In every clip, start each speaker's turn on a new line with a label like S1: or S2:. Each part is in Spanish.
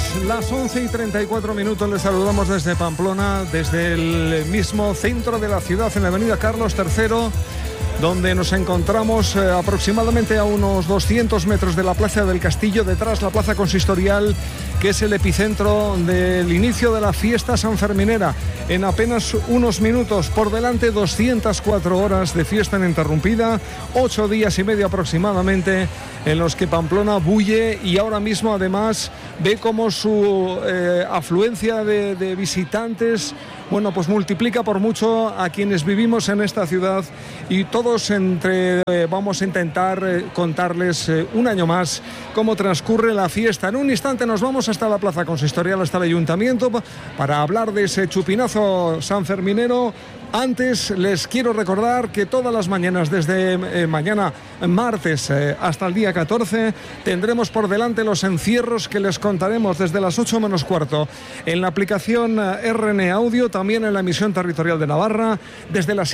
S1: las 11:34. Les saludamos desde Pamplona, desde el mismo centro de la ciudad, en la avenida Carlos III, donde nos encontramos aproximadamente a unos 200 metros de la Plaza del Castillo, detrás la Plaza Consistorial, que es el epicentro del inicio de la fiesta sanferminera. En apenas unos minutos, por delante 204 horas de fiesta ininterrumpida, 8 días y medio aproximadamente, en los que Pamplona bulle, y ahora mismo además ve como su afluencia de visitantes, bueno, pues multiplica por mucho a quienes vivimos en esta ciudad, y todos vamos a intentar contarles un año más cómo transcurre la fiesta. En un instante nos vamos hasta la Plaza Consistorial, hasta el Ayuntamiento, para hablar de ese chupinazo sanferminero. Antes les quiero recordar que todas las mañanas, desde mañana martes hasta el día 14, tendremos por delante los encierros que les contaremos desde las 8 menos cuarto en la aplicación RN Audio, también en la emisión territorial de Navarra, desde las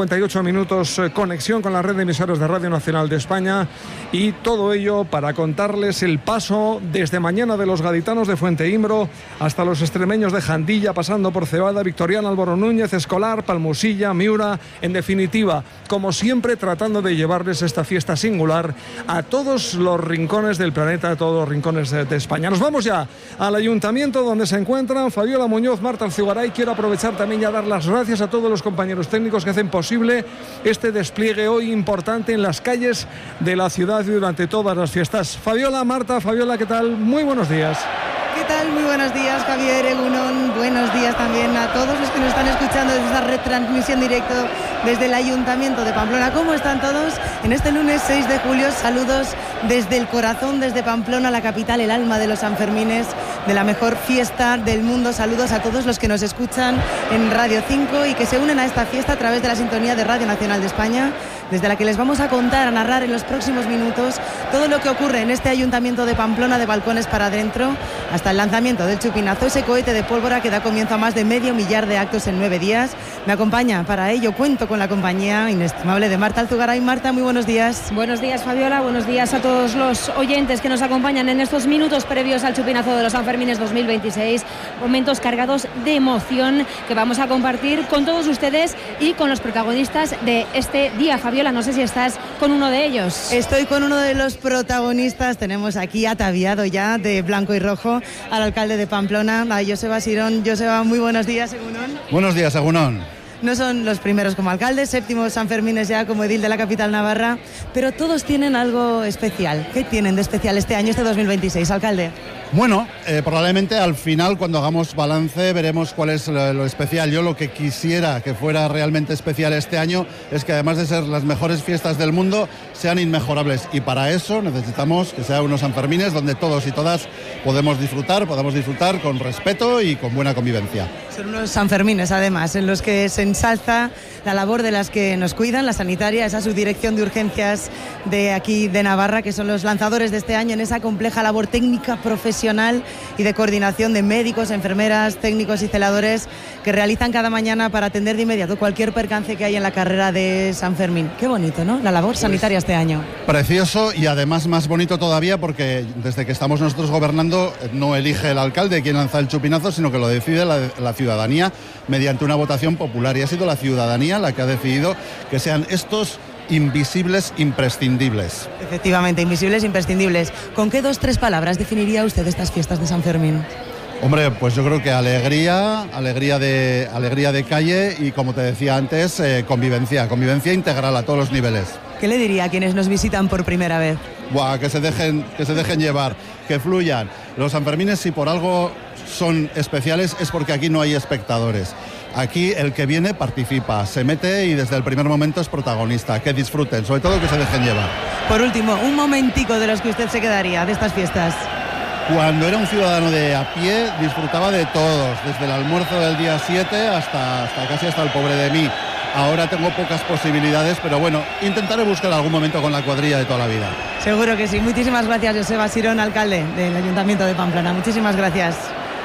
S1: 7:58 conexión con la red de emisoras de Radio Nacional de España, y todo ello para contarles el paso desde mañana de los gaditanos de Fuente Imbro hasta los extremeños de Jandilla, pasando por Cebada, Victoriana, Álvaro Núñez, Escolar, Musilla, Miura, en definitiva, como siempre, tratando de llevarles esta fiesta singular a todos los rincones del planeta, a todos los rincones de España. Nos vamos ya al Ayuntamiento, donde se encuentran Fabiola Muñoz, Marta Alzugaray. Quiero aprovechar también ya dar las gracias a todos los compañeros técnicos que hacen posible este despliegue hoy importante en las calles de la ciudad durante todas las fiestas. Fabiola, Marta, Fabiola, ¿qué tal? Muy buenos días.
S2: ¿Qué tal? Muy buenos días, Javier, Egunon. Buenos días también a todos los que nos están escuchando desde esta retransmisión directo desde el Ayuntamiento de Pamplona. ¿Cómo están todos? En este lunes 6 de julio, saludos desde el corazón, desde Pamplona, la capital, el alma de los Sanfermines, de la mejor fiesta del mundo. Saludos a todos los que nos escuchan en Radio 5 y que se unen a esta fiesta a través de la sintonía de Radio Nacional de España, desde la que les vamos a contar, a narrar en los próximos minutos todo lo que ocurre en este Ayuntamiento de Pamplona, de balcones para adentro, hasta el lanzamiento del chupinazo, ese cohete de pólvora que da comienzo a más de 500.000 de actos en 9 días. Me acompaña para ello, cuento con la compañía inestimable de Marta Alzugaray. Marta, muy buenos días.
S3: Buenos días, Fabiola, buenos días a todos los oyentes que nos acompañan en estos minutos previos al chupinazo de los Sanfermines 2026, momentos cargados de emoción que vamos a compartir con todos ustedes y con los protagonistas de este día. Fabiola, no sé si estás con uno de ellos.
S2: Estoy con uno de los protagonistas. Tenemos aquí ataviado ya de blanco y rojo al alcalde de Pamplona, a Joseba Sirón. Joseba, muy buenos días, Egunon.
S4: Buenos días, Egunon.
S2: No son los primeros como alcaldes, séptimos Sanfermines ya como edil de la capital navarra, pero todos tienen algo especial. ¿Qué tienen de especial este año, este 2026, alcalde?
S4: Bueno, probablemente al final, cuando hagamos balance, veremos cuál es lo especial. Yo lo que quisiera que fuera realmente especial este año es que, además de ser las mejores fiestas del mundo, sean inmejorables. Y para eso necesitamos que sean unos Sanfermines donde todos y todas podamos disfrutar con respeto y con buena convivencia.
S2: Son unos Sanfermines, además, en los que se ensalza la labor de las que nos cuidan, la sanitaria, esa subdirección de urgencias de aquí de Navarra, que son los lanzadores de este año en esa compleja labor técnica, profesional y de coordinación de médicos, enfermeras, técnicos y celadores que realizan cada mañana para atender de inmediato cualquier percance que hay en la carrera de San Fermín. Qué bonito, ¿no? La labor sanitaria este año.
S4: Precioso, y además más bonito todavía porque desde que estamos nosotros gobernando no elige el alcalde quien lanza el chupinazo, sino que lo decide la ciudadanía mediante una votación popular, y ha sido la ciudadanía la que ha decidido que sean estos invisibles imprescindibles.
S2: Efectivamente, invisibles imprescindibles. ¿Con qué 2-3 palabras definiría usted estas fiestas de San Fermín?
S4: Hombre, pues yo creo que alegría de calle y, como te decía antes, convivencia integral a todos los niveles.
S2: ¿Qué le diría a quienes nos visitan por primera vez?
S4: Que se dejen llevar, que fluyan. Los Sanfermines, si por algo son especiales, es porque aquí no hay espectadores. Aquí el que viene participa, se mete y desde el primer momento es protagonista. Que disfruten, sobre todo que se dejen llevar.
S2: Por último, un momentico de los que usted se quedaría de estas fiestas.
S4: Cuando era un ciudadano de a pie, disfrutaba de todos, desde el almuerzo del día 7 hasta el pobre de mí. Ahora tengo pocas posibilidades, pero bueno, intentaré buscar algún momento con la cuadrilla de toda la vida.
S2: Seguro que sí. Muchísimas gracias, Joseba Sirón, alcalde del Ayuntamiento de Pamplona. Muchísimas gracias.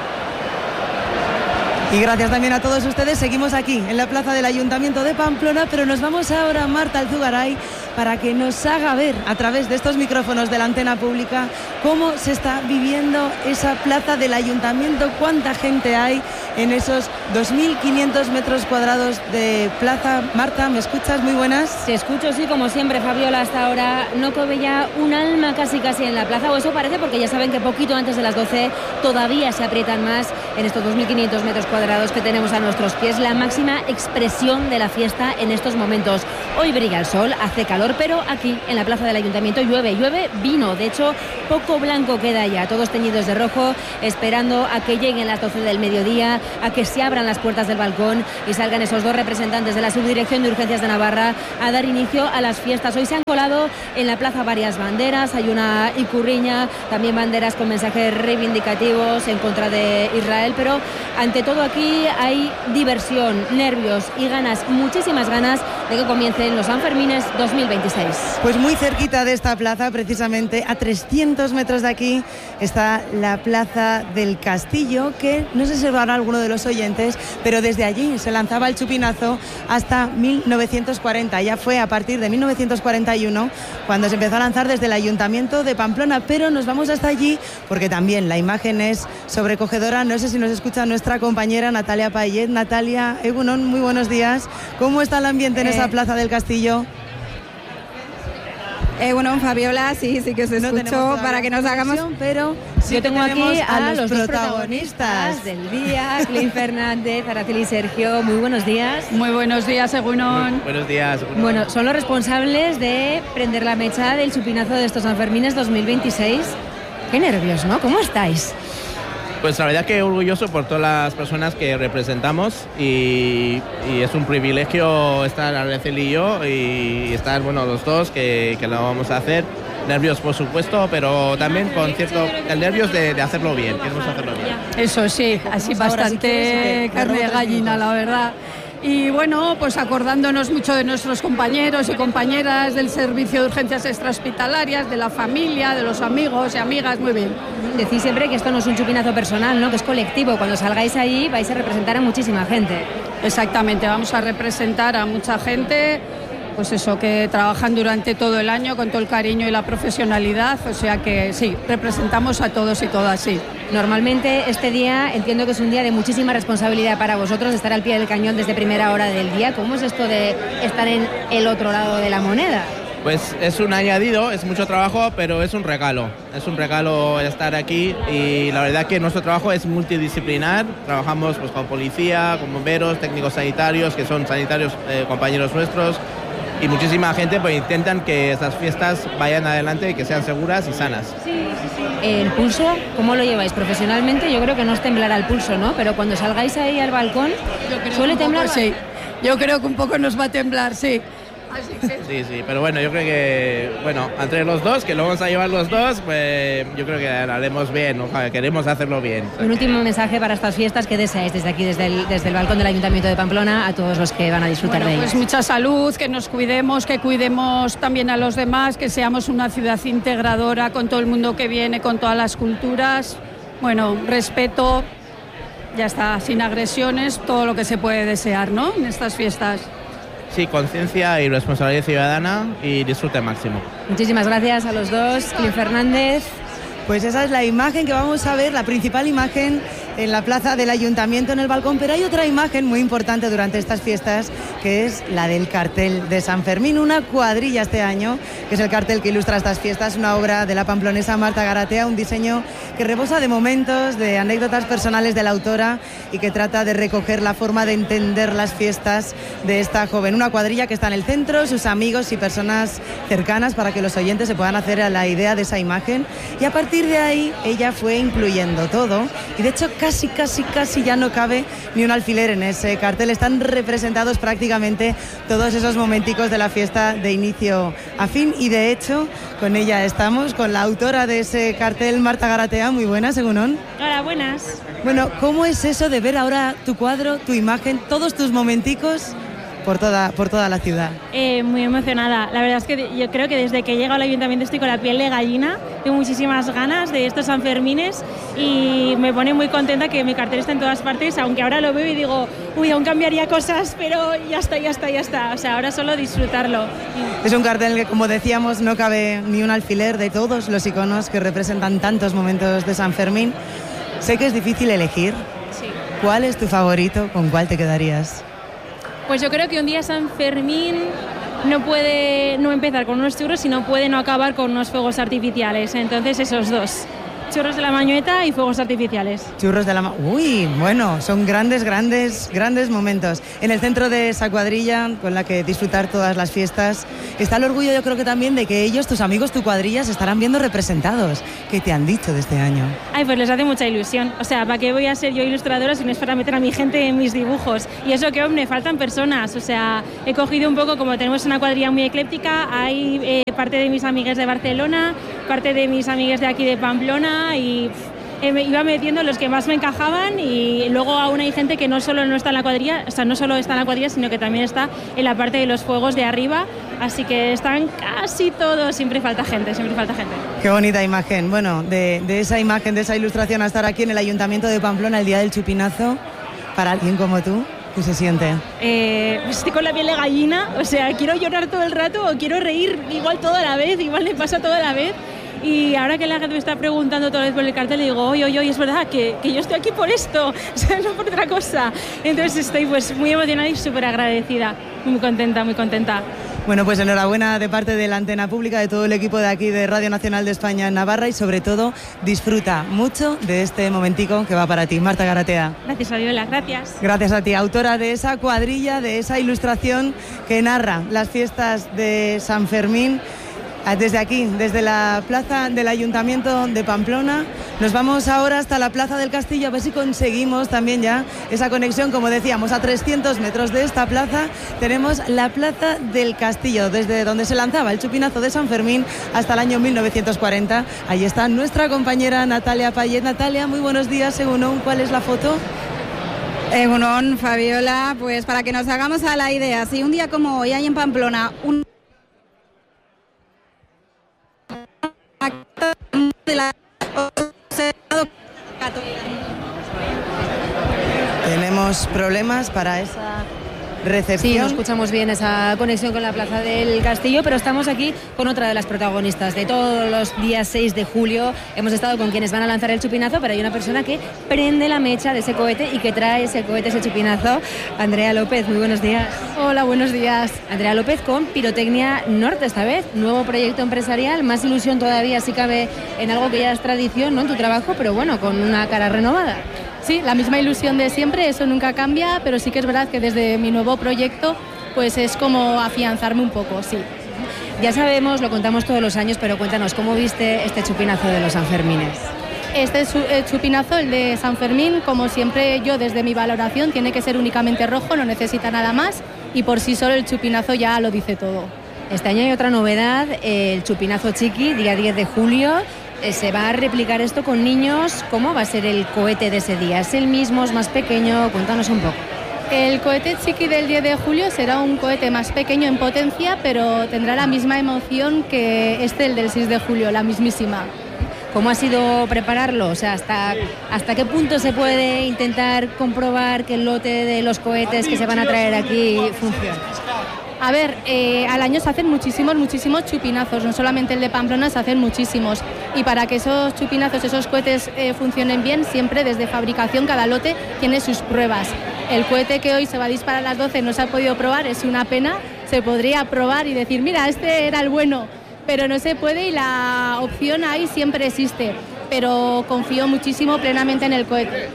S2: Y gracias también a todos ustedes. Seguimos aquí en la plaza del Ayuntamiento de Pamplona, pero nos vamos ahora a Marta Alzugaray para que nos haga ver a través de estos micrófonos de la antena pública cómo se está viviendo esa plaza del ayuntamiento, cuánta gente hay en esos 2.500 metros cuadrados de plaza. Marta, ¿me escuchas? Muy buenas.
S3: Te escucho, sí, como siempre, Fabiola. Hasta ahora no cabe ya un alma casi en la plaza, o eso parece, porque ya saben que poquito antes de las 12 todavía se aprietan más en estos 2.500 metros cuadrados que tenemos a nuestros pies, la máxima expresión de la fiesta en estos momentos. Hoy brilla el sol, hace calor, pero aquí en la plaza del ayuntamiento llueve vino. De hecho, poco blanco queda ya, todos teñidos de rojo, esperando a que lleguen las 12 del mediodía, a que se abran las puertas del balcón y salgan esos dos representantes de la Subdirección de Urgencias de Navarra a dar inicio a las fiestas. Hoy se han colado en la plaza varias banderas, hay una icurriña, también banderas con mensajes reivindicativos en contra de Israel, pero ante todo aquí hay diversión, nervios y ganas, muchísimas ganas de que comiencen los Sanfermines 2026.
S2: Pues muy cerquita de esta plaza, precisamente a 300 metros de aquí, está la Plaza del Castillo, que no sé si se verá alguno de los oyentes, pero desde allí se lanzaba el chupinazo hasta 1940. Ya fue a partir de 1941 cuando se empezó a lanzar desde el Ayuntamiento de Pamplona, pero nos vamos hasta allí porque también la imagen es sobrecogedora. No sé si nos escucha nuestra compañera Natalia Payet. Natalia, Egunon, muy buenos días. ¿Cómo está el ambiente en esa Plaza del Castillo?
S5: Bueno, Fabiola, sí que os escucho para que nos hagamos...
S2: Pero sí,
S3: yo tengo aquí a los dos
S2: protagonistas
S3: del día, Clint Fernández, Araceli Sergio. Muy buenos días.
S5: Muy buenos días, Egunon.
S6: Buenos días.
S3: Bueno, son los responsables de prender la mecha del chupinazo de estos Sanfermines 2026. Qué nervios, ¿no? ¿Cómo estáis?
S6: Pues la verdad que orgulloso por todas las personas que representamos y es un privilegio estar Araceli y yo y estar, bueno, los dos que lo vamos a hacer. Nervios, por supuesto, pero también con cierto... El nervios de hacerlo bien, queremos hacerlo bien.
S5: Eso sí, así bastante carne de gallina, la verdad. Y bueno, pues acordándonos mucho de nuestros compañeros y compañeras del servicio de urgencias extrahospitalarias, de la familia, de los amigos y amigas, muy bien.
S3: Decís siempre que esto no es un chupinazo personal, ¿no? Que es colectivo. Cuando salgáis ahí vais a representar a muchísima gente.
S5: Exactamente, vamos a representar a mucha gente, pues eso, que trabajan durante todo el año con todo el cariño y la profesionalidad, o sea que sí, representamos a todos y todas, sí.
S3: Normalmente este día entiendo que es un día de muchísima responsabilidad para vosotros, de estar al pie del cañón desde primera hora del día. ¿Cómo es esto de estar en el otro lado de la moneda?
S6: Pues es un añadido, es mucho trabajo, pero es un regalo. Es un regalo estar aquí y la verdad que nuestro trabajo es multidisciplinar. Trabajamos pues con policía, con bomberos, técnicos sanitarios, que son sanitarios compañeros nuestros, y muchísima gente pues intentan que estas fiestas vayan adelante y que sean seguras y sanas.
S3: ¿El pulso cómo lo lleváis profesionalmente? Yo creo que no os temblará el pulso, ¿no? Pero cuando salgáis ahí al balcón, ¿suele temblar?
S5: Sí, yo creo que un poco nos va a temblar, sí. Así que...
S6: Sí, pero bueno, yo creo que, bueno, entre los dos, que lo vamos a llevar los dos, pues yo creo que lo haremos bien, ¿no? Queremos hacerlo bien.
S3: Un último mensaje para estas fiestas, ¿qué deseáis desde aquí, desde el balcón del Ayuntamiento de Pamplona, a todos los que van a disfrutar de ellos?
S5: Pues mucha salud, que nos cuidemos, que cuidemos también a los demás, que seamos una ciudad integradora con todo el mundo que viene, con todas las culturas. Bueno, respeto, ya está, sin agresiones, todo lo que se puede desear, ¿no?, en estas fiestas.
S6: Sí, conciencia y responsabilidad ciudadana y disfrute máximo.
S3: Muchísimas gracias a los dos. Clint Fernández.
S2: Pues esa es la imagen que vamos a ver, la principal imagen en la plaza del Ayuntamiento, en el balcón, pero hay otra imagen muy importante durante estas fiestas, que es la del cartel de San Fermín, una cuadrilla este año, que es el cartel que ilustra estas fiestas, una obra de la pamplonesa Marta Garatea, un diseño que rebosa de momentos, de anécdotas personales de la autora y que trata de recoger la forma de entender las fiestas de esta joven. Una cuadrilla que está en el centro, sus amigos y personas cercanas, para que los oyentes se puedan hacer a la idea de esa imagen, y a partir de ahí ella fue incluyendo todo, y de hecho casi ya no cabe ni un alfiler en ese cartel. Están representados prácticamente todos esos momenticos de la fiesta de inicio a fin, y de hecho con ella estamos, con la autora de ese cartel, Marta Garatea. Muy buenas, Egunon.
S3: Hola, buenas.
S2: Bueno, ¿cómo es eso de ver ahora tu cuadro, tu imagen, todos tus momenticos por toda la ciudad.
S7: Muy emocionada. La verdad es que yo creo que desde que he llegado al ayuntamiento estoy con la piel de gallina. Tengo muchísimas ganas de estos Sanfermines y me pone muy contenta que mi cartel esté en todas partes, aunque ahora lo veo y digo, uy, aún cambiaría cosas, pero ya está. O sea, ahora solo disfrutarlo.
S2: Es un cartel que, como decíamos, no cabe ni un alfiler de todos los iconos que representan tantos momentos de San Fermín. Sé que es difícil elegir.
S7: Sí.
S2: ¿Cuál es tu favorito? ¿Con cuál te quedarías?
S7: Pues yo creo que un día San Fermín no puede no empezar con unos churros y no puede no acabar con unos fuegos artificiales. Entonces esos dos, churros de la Mañueta y fuegos artificiales.
S2: Churros de la Uy, bueno, son grandes momentos. En el centro de esa cuadrilla con la que disfrutar todas las fiestas, está el orgullo, yo creo que también, de que ellos, tus amigos, tu cuadrilla, se estarán viendo representados. ¿Qué te han dicho de este año?
S7: Ay, pues les hace mucha ilusión. O sea, ¿para qué voy a ser yo ilustradora si no es para meter a mi gente en mis dibujos? Y eso que, hombre, faltan personas. O sea, he cogido un poco, como tenemos una cuadrilla muy ecléptica, hay parte de mis amigas de Barcelona, parte de mis amigas de aquí de Pamplona y me iba metiendo los que más me encajaban y luego aún hay gente que no solo no está en la cuadrilla, o sea, no solo está en la cuadrilla, sino que también está en la parte de los fuegos de arriba, así que están casi todos, siempre falta gente.
S2: Qué bonita imagen. Bueno, de esa imagen, de esa ilustración a estar aquí en el Ayuntamiento de Pamplona el día del chupinazo, para alguien como tú, ¿qué se siente?
S7: Pues estoy con la piel de gallina, o sea, quiero llorar todo el rato o quiero reír igual todo a la vez, igual me pasa todo a la vez. Y ahora que la gente me está preguntando otra vez por el cartel, le digo, oye, es verdad que yo estoy aquí por esto, o sea, no por otra cosa. Entonces estoy pues muy emocionada y súper agradecida, muy contenta.
S2: Bueno, pues enhorabuena de parte de la Antena Pública, de todo el equipo de aquí de Radio Nacional de España en Navarra y sobre todo disfruta mucho de este momentico que va para ti. Marta Garatea.
S7: Gracias, Fabiola, gracias.
S2: Gracias a ti, autora de esa cuadrilla, de esa ilustración que narra las fiestas de San Fermín. Desde aquí, desde la plaza del Ayuntamiento de Pamplona, nos vamos ahora hasta la Plaza del Castillo a ver si conseguimos también ya esa conexión. Como decíamos, a 300 metros de esta plaza tenemos la Plaza del Castillo, desde donde se lanzaba el chupinazo de San Fermín hasta el año 1940. Ahí está nuestra compañera Natalia Payet. Natalia, muy buenos días. Egunon, ¿cuál es la foto?
S8: Egunon, Fabiola, pues para que nos hagamos a la idea, si un día como hoy hay en Pamplona
S2: tenemos problemas para esa recepción.
S3: Sí, no escuchamos bien esa conexión con la Plaza del Castillo, pero estamos aquí con otra de las protagonistas de todos los días 6 de julio. Hemos estado con quienes van a lanzar el chupinazo, pero hay una persona que prende la mecha de ese cohete y que trae ese cohete, ese chupinazo. Andrea López, muy buenos días.
S7: Hola, buenos días.
S3: Andrea López con Pirotecnia Norte esta vez, nuevo proyecto empresarial, más ilusión todavía si cabe en algo que ya es tradición, ¿no?, en tu trabajo, pero bueno, con una cara renovada.
S7: Sí, la misma ilusión de siempre, eso nunca cambia, pero sí que es verdad que desde mi nuevo proyecto pues es como afianzarme un poco, sí.
S3: Ya sabemos, lo contamos todos los años, pero cuéntanos, ¿cómo viste este chupinazo de los Sanfermines?
S7: Este chupinazo, el de San Fermín, como siempre yo desde mi valoración, tiene que ser únicamente rojo, no necesita nada más y por sí solo el chupinazo ya lo dice todo.
S3: Este año hay otra novedad, el chupinazo chiqui, día 10 de julio. Se va a replicar esto con niños. ¿Cómo va a ser el cohete de ese día? ¿Es el mismo? ¿Es más pequeño? Cuéntanos un poco.
S7: El cohete chiqui del 10 de julio será un cohete más pequeño en potencia, pero tendrá la misma emoción que el del 6 de julio, la mismísima.
S3: ¿Cómo ha sido prepararlo? O sea, ¿hasta qué punto se puede intentar comprobar que el lote de los cohetes que se van a traer aquí funciona?
S7: A ver, al año se hacen muchísimos chupinazos, no solamente el de Pamplona, se hacen muchísimos. Y para que esos chupinazos, esos cohetes funcionen bien, siempre desde fabricación cada lote tiene sus pruebas. El cohete que hoy se va a disparar a las 12 no se ha podido probar, es una pena. Se podría probar y decir, mira, este era el bueno, pero no se puede y la opción ahí siempre existe. Pero confío muchísimo plenamente en el cohete.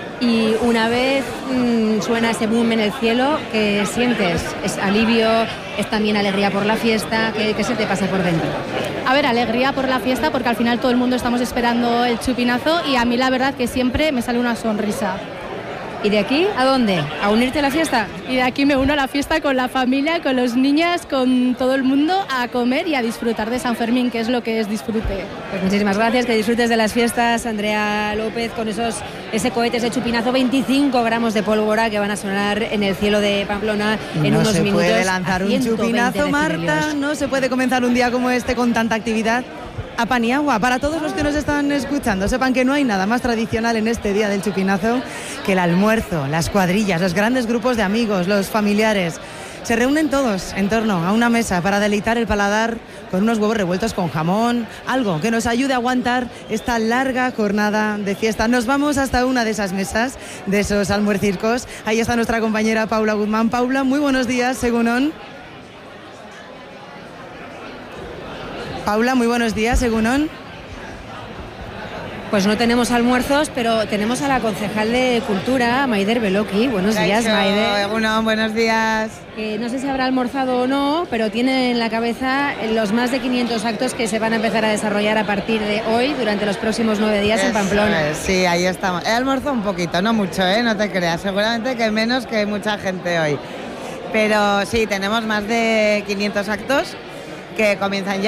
S3: Y una vez suena ese boom en el cielo, ¿qué sientes? ¿Es alivio? ¿Es también alegría por la fiesta? ¿Qué se te pasa por dentro?
S7: A ver, alegría por la fiesta porque al final todo el mundo estamos esperando el chupinazo y a mí la verdad que siempre me sale una sonrisa.
S3: ¿Y de aquí a dónde? ¿A unirte a la fiesta?
S9: Y de aquí me uno a la fiesta con la familia, con los niños, con todo el mundo, a comer y a disfrutar de San Fermín, que es lo que es disfrute.
S3: Pues muchísimas gracias, que disfrutes de las fiestas, Andrea López, con ese cohete, ese chupinazo, 25 gramos de pólvora que van a sonar en el cielo de Pamplona en unos minutos.
S2: No se puede lanzar un chupinazo, Marta,
S3: decibelios.
S2: no se puede comenzar un día como este con tanta actividad. A Paniagua, para todos los que nos están escuchando, sepan que no hay nada más tradicional en este día del chupinazo que el almuerzo, las cuadrillas, los grandes grupos de amigos, los familiares. Se reúnen todos en torno a una mesa para deleitar el paladar con unos huevos revueltos con jamón, algo que nos ayude a aguantar esta larga jornada de fiesta. Nos vamos hasta una de esas mesas, de esos almuercircos. Ahí está nuestra compañera Paula Guzmán. Paula, muy buenos días, Egunon. Paula, muy buenos días, Egunon.
S3: Pues no tenemos almuerzos, pero tenemos a la concejal de Cultura, Maider Beloki. Buenos días, Maider.
S10: Egunon, buenos días.
S3: No sé si habrá almorzado o no, pero tiene en la cabeza los más de 500 actos que se van a empezar a desarrollar a partir de hoy, durante los próximos 9 días en Pamplona.
S10: Sí, ahí estamos. He almorzado un poquito, no mucho, no te creas. Seguramente que menos que mucha gente hoy. Pero sí, tenemos más de 500 actos que comienzan ya.